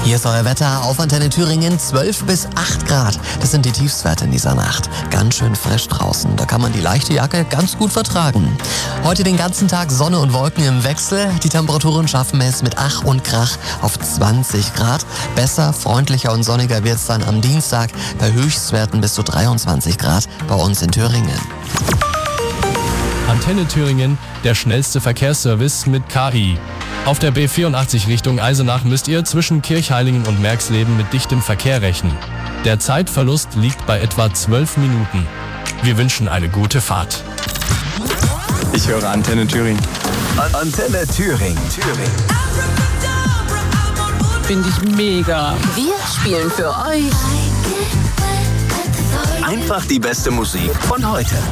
Hier ist euer Wetter auf Antenne Thüringen, 12 bis 8 Grad. Das sind die Tiefstwerte in dieser Nacht. Ganz schön frisch draußen, da kann man die leichte Jacke ganz gut vertragen. Heute den ganzen Tag Sonne und Wolken im Wechsel. Die Temperaturen schaffen es mit Ach und Krach auf 20 Grad. Besser, freundlicher und sonniger wird es dann am Dienstag bei Höchstwerten bis zu 23 Grad bei uns in Thüringen. Antenne Thüringen, der schnellste Verkehrsservice mit KI. Auf der B84 Richtung Eisenach müsst ihr zwischen Kirchheilingen und Merxleben mit dichtem Verkehr rechnen. Der Zeitverlust liegt bei etwa 12 Minuten. Wir wünschen eine gute Fahrt. Ich höre Antenne Thüringen. Antenne Thüringen. Finde ich mega. Wir spielen für euch Einfach die beste Musik von heute.